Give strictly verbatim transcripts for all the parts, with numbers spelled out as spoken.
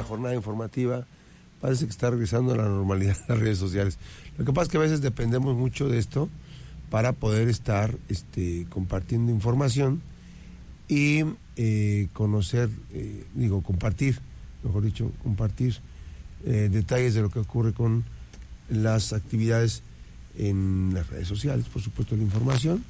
jornada informativa, parece que está regresando a la normalidad en las redes sociales. Lo que pasa es que a veces dependemos mucho de esto para poder estar este, compartiendo información y eh, conocer, eh, digo, compartir, mejor dicho, compartir eh, detalles de lo que ocurre con las actividades en las redes sociales, por supuesto la información,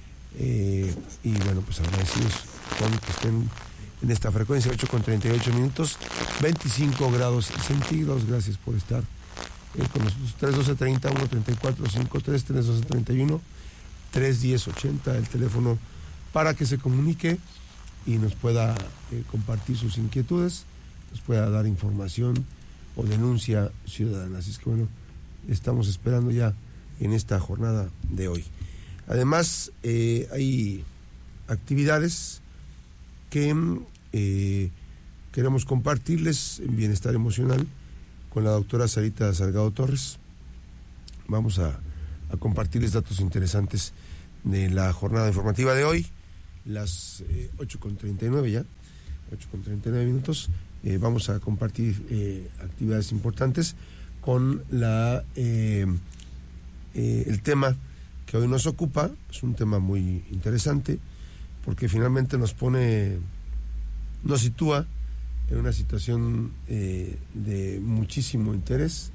eh, y bueno, pues agradecidos con que estén en esta frecuencia, ocho con treinta y ocho minutos, veinticinco grados centígrados. Gracias por estar eh, con nosotros. Tres doce treinta, uno treinta y cuatro cincuenta y tres, tres doce treinta y uno, tres diez ochenta, el teléfono para que se comunique y nos pueda eh, compartir sus inquietudes, nos pueda dar información o denuncia ciudadana. Así es que bueno, estamos esperando ya en esta jornada de hoy. Además, eh, hay actividades que eh, queremos compartirles en bienestar emocional con la doctora Sarita Salgado Torres. Vamos a, a compartirles datos interesantes de la jornada informativa de hoy, las eh, ocho con treinta y nueve ya, ocho con treinta y nueve minutos. Eh, vamos a compartir eh, actividades importantes con la eh, eh, el tema que hoy nos ocupa. Es un tema muy interesante porque finalmente nos pone, nos sitúa en una situación eh, de muchísimo interés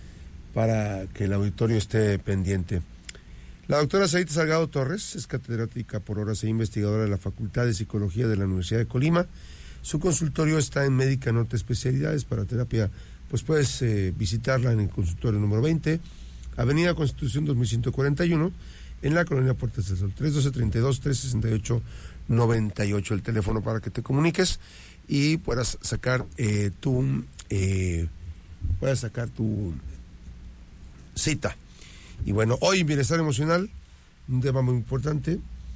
para que el auditorio esté pendiente. La doctora Sarita Salgado Torres es catedrática por horas e investigadora de la Facultad de Psicología de la Universidad de Colima. Su consultorio está en Médica Norte Especialidades. Para terapia, pues puedes eh, visitarla en el consultorio número veinte, Avenida Constitución dos mil ciento cuarenta y uno, en la colonia Puertas del Sol. Tres doce treinta y dos, tres sesenta y ocho, noventa y ocho, el teléfono para que te comuniques y puedas sacar eh, tu eh, puedas sacar tu cita. Y bueno, hoy en Bienestar Emocional, un tema muy importante: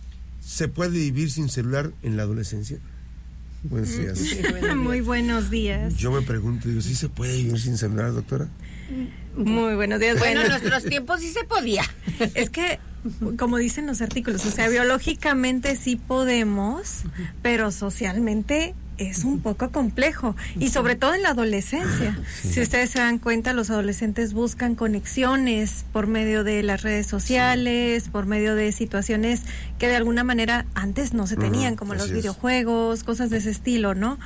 ¿se puede vivir sin celular en la adolescencia? Buenos días. Muy buenos días. Yo me pregunto, digo, ¿sí se puede vivir sin celular, doctora? Muy buenos días. Bueno, en nuestros tiempos sí se podía. Es que, como dicen los artículos, o sea, biológicamente sí podemos, pero socialmente es un poco complejo, y sobre todo en la adolescencia. Sí. Si ustedes se dan cuenta, los adolescentes buscan conexiones por medio de las redes sociales, sí, por medio de situaciones que de alguna manera antes no se tenían, uh-huh, como los videojuegos, cosas de ese estilo, ¿no?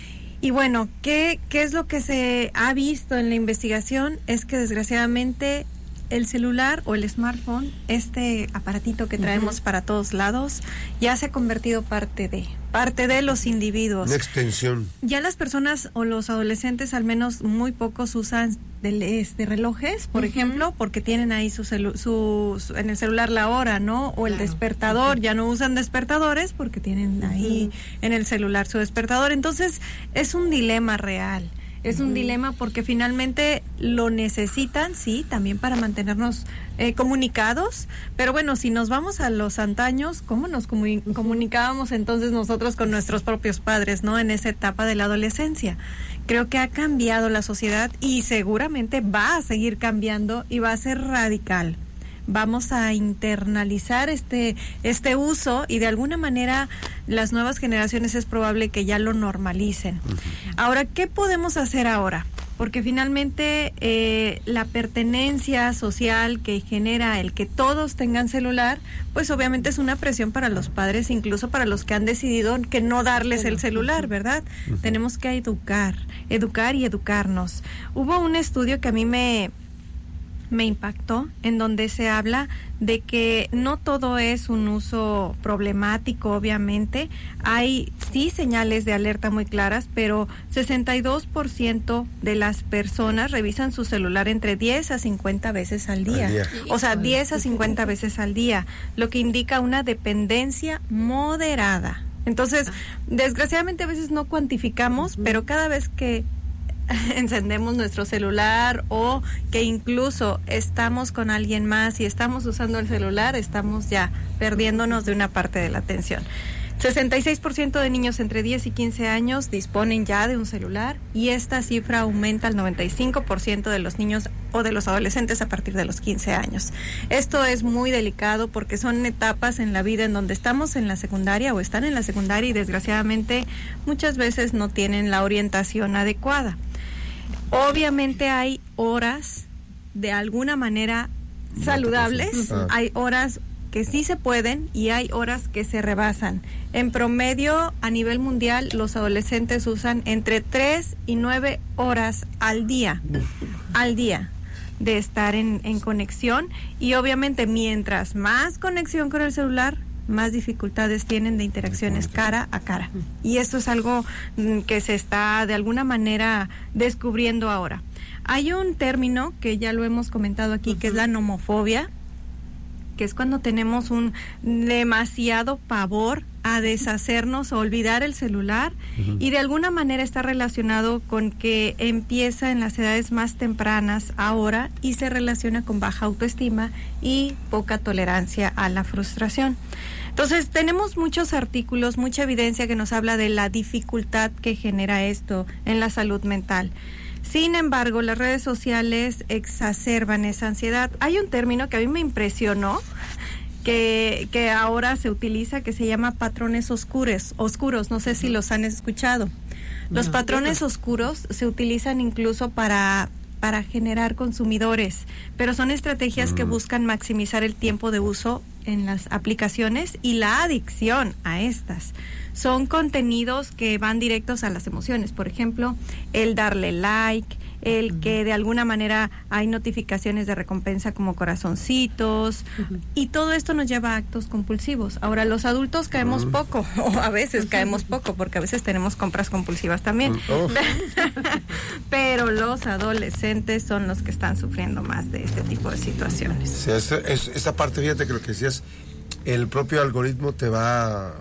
Y bueno, ¿qué, qué es lo que se ha visto en la investigación? Es que desgraciadamente el celular o el smartphone, este aparatito que traemos uh-huh. para todos lados, ya se ha convertido parte de, parte de los individuos. Una extensión. Ya las personas o los adolescentes, al menos muy pocos, usan de, este, relojes, por uh-huh. ejemplo, porque tienen ahí su, celu- su, su en el celular la hora, ¿no? O el claro. despertador, uh-huh. ya no usan despertadores porque tienen ahí uh-huh. en el celular su despertador. Entonces, es un dilema real. Es un dilema porque finalmente lo necesitan, sí, también para mantenernos eh, comunicados, pero bueno, si nos vamos a los antaños, ¿cómo nos comu- comunicábamos entonces nosotros con nuestros propios padres, ¿no? En esa etapa de la adolescencia. Creo que ha cambiado la sociedad y seguramente va a seguir cambiando y va a ser radical. Vamos a internalizar este este uso y de alguna manera las nuevas generaciones es probable que ya lo normalicen. Uh-huh. Ahora, ¿qué podemos hacer ahora? Porque finalmente eh, la pertenencia social que genera el que todos tengan celular, pues obviamente es una presión para los padres, incluso para los que han decidido que no darles el celular, ¿verdad? Uh-huh. Tenemos que educar, educar y educarnos. Hubo un estudio que a mí me... me impactó, en donde se habla de que no todo es un uso problemático, obviamente. Hay sí señales de alerta muy claras, pero sesenta y dos por ciento de las personas revisan su celular entre diez a cincuenta veces al día. Al día. O sea, diez a cincuenta veces al día, lo que indica una dependencia moderada. Entonces, desgraciadamente a veces no cuantificamos, pero cada vez que encendemos nuestro celular o que incluso estamos con alguien más y estamos usando el celular, estamos ya perdiéndonos de una parte de la atención. sesenta y seis por ciento de niños entre diez y quince años disponen ya de un celular y esta cifra aumenta al noventa y cinco por ciento de los niños o de los adolescentes a partir de los quince años. Esto es muy delicado porque son etapas en la vida en donde estamos en la secundaria o están en la secundaria y desgraciadamente muchas veces no tienen la orientación adecuada. Obviamente hay horas de alguna manera saludables, ah. hay horas que sí se pueden y hay horas que se rebasan. En promedio, a nivel mundial, los adolescentes usan entre tres y nueve horas al día, al día, de estar en, en conexión. Y obviamente, mientras más conexión con el celular, más dificultades tienen de interacciones cara a cara. Y esto es algo que se está de alguna manera descubriendo ahora. Hay un término que ya lo hemos comentado aquí, uh-huh. que es la nomofobia, que es cuando tenemos un demasiado pavor a deshacernos o olvidar el celular, uh-huh. y de alguna manera está relacionado con que empieza en las edades más tempranas ahora y se relaciona con baja autoestima y poca tolerancia a la frustración. Entonces tenemos muchos artículos, mucha evidencia que nos habla de la dificultad que genera esto en la salud mental. Sin embargo, las redes sociales exacerban esa ansiedad. Hay un término que a mí me impresionó, que, que ahora se utiliza, que se llama patrones oscuros, oscuros. No sé si los han escuchado. Los no, patrones no. oscuros se utilizan incluso para, para generar consumidores, pero son estrategias mm. que buscan maximizar el tiempo de uso en las aplicaciones y la adicción a estas. Son contenidos que van directos a las emociones, por ejemplo, el darle like, el uh-huh. que de alguna manera hay notificaciones de recompensa como corazoncitos, uh-huh. y todo esto nos lleva a actos compulsivos. Ahora, los adultos caemos uh-huh. poco, o a veces uh-huh. caemos poco, porque a veces tenemos compras compulsivas también, uh-huh. pero los adolescentes son los que están sufriendo más de este tipo de situaciones. Sí, esa, es, esa parte, fíjate que lo que decías, el propio algoritmo te va...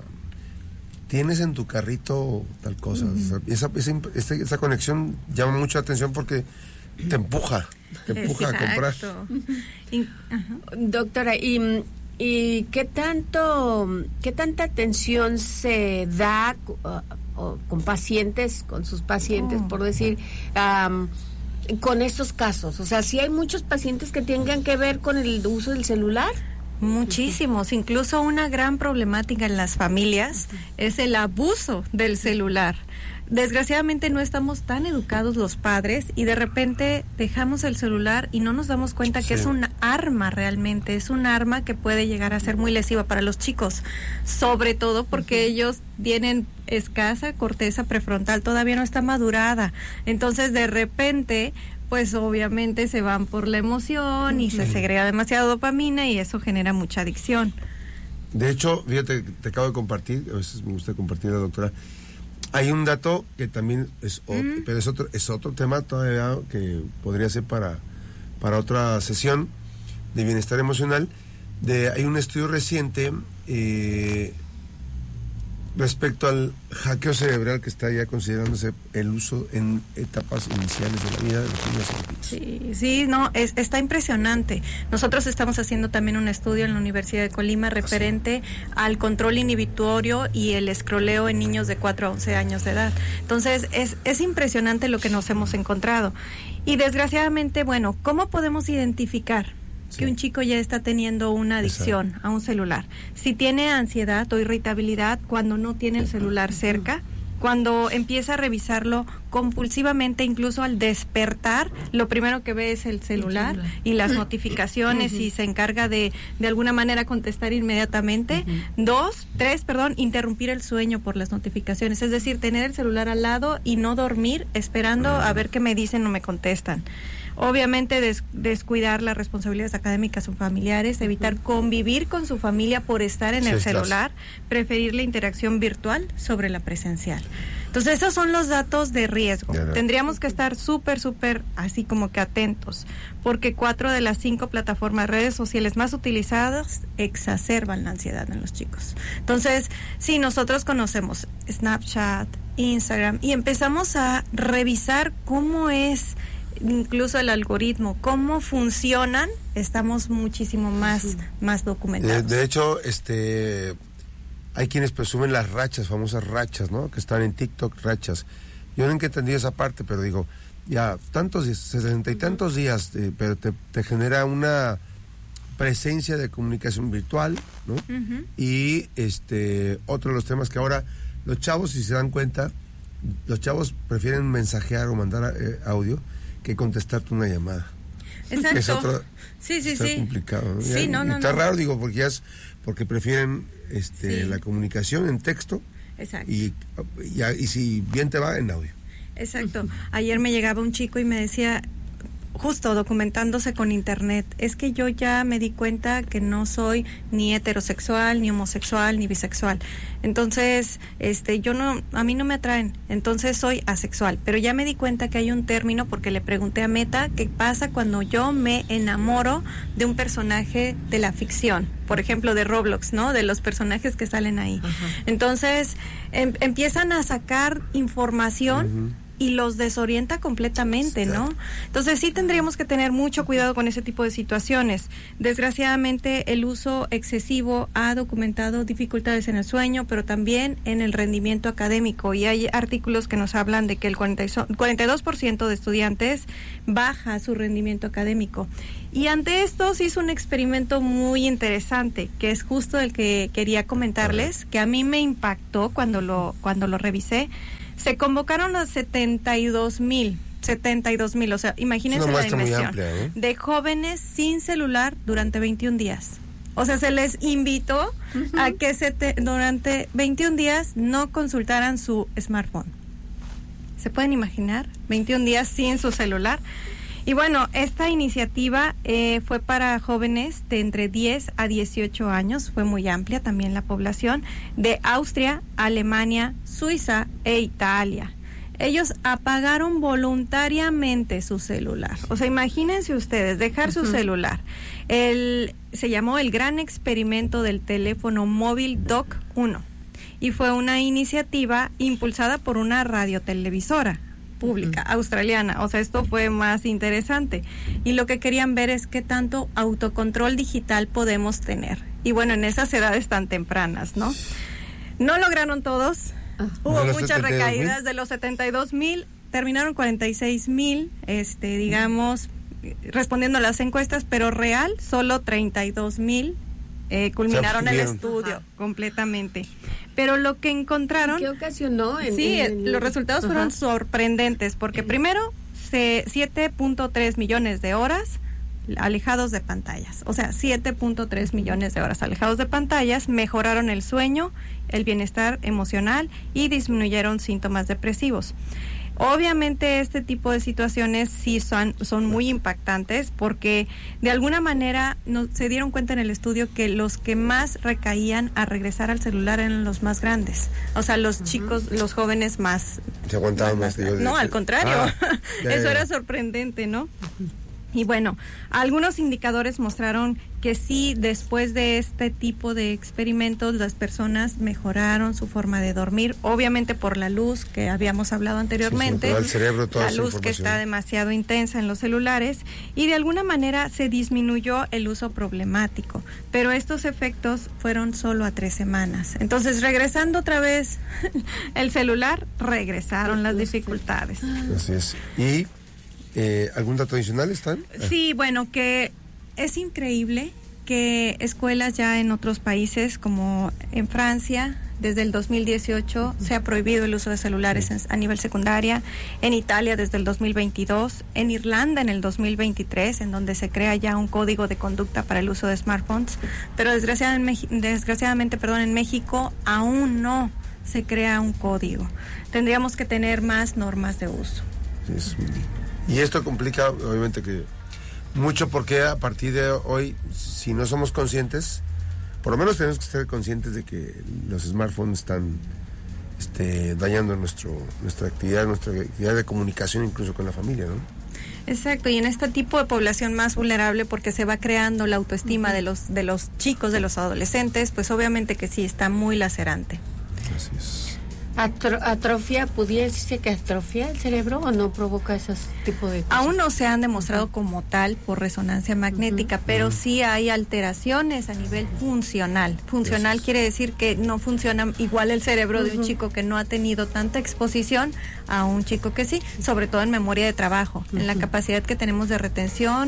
Tienes en tu carrito tal cosa. Uh-huh. Esa, esa, esa, esa conexión llama mucha atención porque te empuja, te empuja Exacto. a comprar. Y, uh-huh. Doctora, ¿y, y qué tanto, qué tanta atención se da uh, uh, con pacientes, con sus pacientes, oh. por decir, um, con estos casos? O sea, ¿sí hay muchos pacientes que tengan que ver con el uso del celular? Muchísimos, incluso una gran problemática en las familias es el abuso del celular. Desgraciadamente no estamos tan educados los padres y de repente dejamos el celular y no nos damos cuenta sí. que es un arma realmente, es un arma que puede llegar a ser muy lesiva para los chicos, sobre todo porque uh-huh. ellos tienen escasa corteza prefrontal, todavía no está madurada, entonces de repente pues obviamente se van por la emoción y se segrega demasiada dopamina y eso genera mucha adicción. De hecho, fíjate, te acabo de compartir, a veces me gusta compartir, la doctora, hay un dato que también es otro, mm. pero es otro, es otro tema todavía que podría ser para, para otra sesión de bienestar emocional. De, hay un estudio reciente eh, respecto al hackeo cerebral que está ya considerándose el uso en etapas iniciales de la vida de los niños y niños. Sí, sí, no, es, está impresionante. Nosotros estamos haciendo también un estudio en la Universidad de Colima referente ¿sí? al control inhibitorio y el escroleo en niños de cuatro a once años de edad. Entonces, es, es impresionante lo que nos hemos encontrado. Y desgraciadamente, bueno, ¿cómo podemos identificar que un chico ya está teniendo una adicción Exacto. a un celular? Si tiene ansiedad o irritabilidad cuando no tiene el celular cerca, cuando empieza a revisarlo compulsivamente, incluso al despertar, lo primero que ve es el celular y las notificaciones y se encarga de de alguna manera contestar inmediatamente. Uh-huh. Dos, tres, perdón, interrumpir el sueño por las notificaciones, es decir, tener el celular al lado y no dormir esperando uh-huh. a ver qué me dicen o me contestan. Obviamente des, descuidar las responsabilidades académicas o familiares, evitar convivir con su familia por estar en sí, el celular, estás. preferir la interacción virtual sobre la presencial. Entonces esos son los datos de riesgo. Yeah, Tendríamos que estar súper, súper así como que atentos, porque cuatro de las cinco plataformas, redes sociales más utilizadas exacerban la ansiedad en los chicos. Entonces, si nosotros conocemos Snapchat, Instagram y empezamos a revisar cómo es incluso el algoritmo, cómo funcionan, estamos muchísimo más, sí. más documentados. De, de hecho, este, hay quienes presumen las rachas, famosas rachas, ¿no? Que están en TikTok, rachas. Yo nunca he entendido esa parte, pero digo, ya, tantos días, sesenta y tantos días, eh, pero te, te genera una presencia de comunicación virtual, ¿no? Uh-huh. Y este, otro de los temas que ahora los chavos, si se dan cuenta, los chavos prefieren mensajear o mandar eh, audio que contestarte una llamada. Exacto. Es otro, sí, sí, está sí. complicado, ¿no? Sí, Ya, no, no, está no. raro, digo, porque ya es, porque prefieren este Sí. la comunicación en texto. Exacto. Y, y, y si bien te va, en audio. Exacto. Ayer me llegaba un chico y me decía, justo documentándose con internet, es que yo ya me di cuenta que no soy ni heterosexual, ni homosexual, ni bisexual. Entonces, este, yo no, a mí no me atraen, entonces soy asexual. Pero ya me di cuenta que hay un término, porque le pregunté a Meta qué pasa cuando yo me enamoro de un personaje de la ficción, por ejemplo de Roblox, ¿no? De los personajes que salen ahí. Ajá. Entonces, em, empiezan a sacar información. Uh-huh. Y los desorienta completamente, ¿no? Entonces sí tendríamos que tener mucho cuidado con ese tipo de situaciones. Desgraciadamente el uso excesivo ha documentado dificultades en el sueño, pero también en el rendimiento académico. Y hay artículos que nos hablan de que el cuarenta y dos por ciento de estudiantes baja su rendimiento académico. Y ante esto se hizo un experimento muy interesante, que es justo el que quería comentarles, que a mí me impactó cuando lo, cuando lo revisé. Se convocaron a setenta y dos mil, setenta y dos mil, o sea, imagínense la dimensión, amplia, ¿eh? De jóvenes sin celular durante veintiún días. O sea, se les invitó uh-huh. a que se te, durante veintiún días no consultaran su smartphone. ¿Se pueden imaginar? veintiún días sin su celular. Y bueno, esta iniciativa eh, fue para jóvenes de entre diez a dieciocho años, fue muy amplia también la población, de Austria, Alemania, Suiza e Italia. Ellos apagaron voluntariamente su celular. O sea, imagínense ustedes, dejar uh-huh. su celular. El, se llamó el Gran Experimento del Teléfono Móvil D O C uno y fue una iniciativa impulsada por una radiotelevisora pública uh-huh. australiana. O sea, esto fue más interesante. Y lo que querían ver es qué tanto autocontrol digital podemos tener. Y bueno, en esas edades tan tempranas, ¿no? No lograron todos. Uh-huh. Hubo muchas recaídas. De los setenta y dos mil, terminaron cuarenta y seis mil, este, digamos, respondiendo a las encuestas, pero real, solo treinta y dos mil eh, culminaron el estudio Ajá. completamente. Pero lo que encontraron... ¿Qué ocasionó? En, sí, en el... los resultados Ajá. fueron sorprendentes, porque primero, se, siete punto tres millones de horas alejados de pantallas. O sea, siete punto tres millones de horas alejados de pantallas mejoraron el sueño, el bienestar emocional y disminuyeron síntomas depresivos. Obviamente este tipo de situaciones sí son, son muy impactantes porque de alguna manera no, se dieron cuenta en el estudio que los que más recaían a regresar al celular eran los más grandes. O sea, los uh-huh. chicos, los jóvenes más... Se aguantaban más, más que yo. No, al contrario. Ah, ya, Eso ya. Era sorprendente, ¿no? Uh-huh. Y bueno, algunos indicadores mostraron que sí, después de este tipo de experimentos, las personas mejoraron su forma de dormir, obviamente por la luz que habíamos hablado anteriormente, sí, sí, el cerebro, toda la luz que está demasiado intensa en los celulares, y de alguna manera se disminuyó el uso problemático, pero estos efectos fueron solo a tres semanas. Entonces, regresando otra vez el celular, regresaron las dificultades. Así es. Y... Eh, ¿algún dato adicional están? Sí, bueno, que es increíble que escuelas ya en otros países como en Francia, desde el dos mil dieciocho se ha prohibido el uso de celulares en, a nivel secundaria, en Italia desde el dos mil veintidós, en Irlanda en el dos mil veintitrés, en donde se crea ya un código de conducta para el uso de smartphones, pero desgraciadamente, desgraciadamente perdón, en México aún no se crea un código. Tendríamos que tener más normas de uso. Es Y esto complica, obviamente, que mucho porque a partir de hoy, si no somos conscientes, por lo menos tenemos que ser conscientes de que los smartphones están este, dañando nuestro, nuestra actividad, nuestra actividad de comunicación, incluso con la familia, ¿no? Exacto, y en este tipo de población más vulnerable, porque se va creando la autoestima uh-huh. de los de los chicos, de los adolescentes, pues obviamente que sí, está muy lacerante. Así es. Atro, ¿Atrofia, pudiera decirse que atrofia el cerebro o no provoca esos tipos de cosas? Aún no se han demostrado uh-huh. como tal por resonancia magnética, uh-huh. pero uh-huh. sí hay alteraciones a nivel funcional. Funcional yes. quiere decir que no funciona igual el cerebro uh-huh. de un chico que no ha tenido tanta exposición a un chico que sí, sobre todo en memoria de trabajo, uh-huh. en la capacidad que tenemos de retención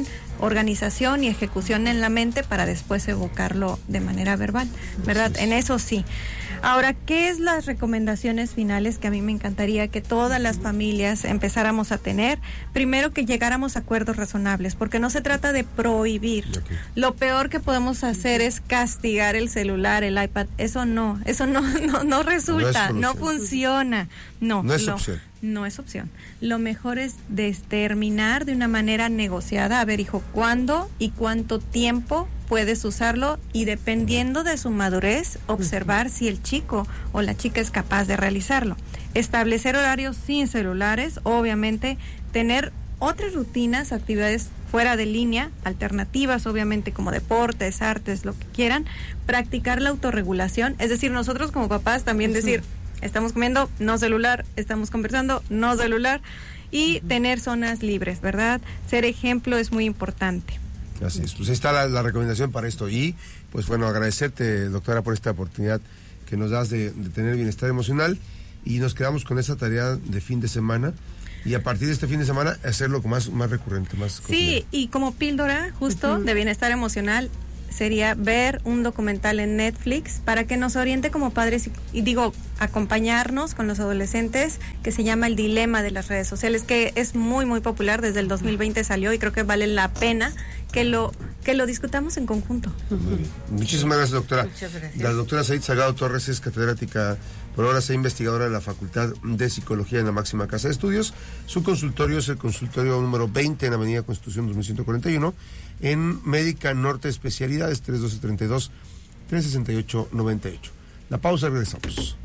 organización y ejecución en la mente para después evocarlo de manera verbal, ¿verdad? En eso sí. Ahora, ¿qué es las recomendaciones finales que a mí me encantaría que todas las familias empezáramos a tener? Primero, que llegáramos a acuerdos razonables, porque no se trata de prohibir. Okay. Lo peor que podemos hacer es castigar el celular, el iPad. Eso no, eso no, no, no resulta, no, no funciona. No, no es lo, opción. No es opción. Lo mejor es determinar de una manera negociada, a ver, hijo, ¿cuándo y cuánto tiempo puedes usarlo? Y dependiendo de su madurez, observar si el chico o la chica es capaz de realizarlo. Establecer horarios sin celulares, obviamente, tener otras rutinas, actividades fuera de línea, alternativas, obviamente, como deportes, artes, lo que quieran, practicar la autorregulación, es decir, nosotros como papás también uh-huh. decir, estamos comiendo, no celular, estamos conversando, no celular, y uh-huh. tener zonas libres, ¿verdad? Ser ejemplo es muy importante. Así es, pues ahí está la, la recomendación para esto. Y pues bueno, agradecerte, doctora, por esta oportunidad que nos das de, de tener bienestar emocional, y nos quedamos con esa tarea de fin de semana, y a partir de este fin de semana hacerlo más, más recurrente, más cotidiano. Sí, y como píldora justo uh-huh. de bienestar emocional sería ver un documental en Netflix para que nos oriente como padres y, y digo, acompañarnos con los adolescentes, que se llama El Dilema de las Redes Sociales, que es muy muy popular, desde el dos mil veinte salió, y creo que vale la pena que lo que lo discutamos en conjunto. Muy bien. Muchísimas gracias, doctora. Muchas gracias. La doctora Said Salgado Torres es catedrática por horas e investigadora de la Facultad de Psicología en la máxima casa de estudios. Su consultorio es el consultorio número veinte en Avenida Constitución dos mil ciento cuarenta y uno, en Médica Norte Especialidades, tres uno dos, treinta y dos, tres sesenta y ocho, noventa y ocho. La pausa, regresamos.